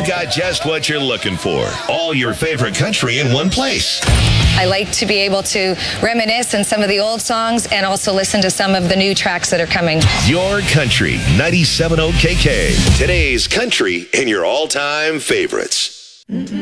We've got just what you're looking for. All your favorite country in one place. I like to be able to reminisce on some of the old songs and also listen to some of the new tracks that are coming. Your Country 97.0 KK. Today's country and your all-time favorites.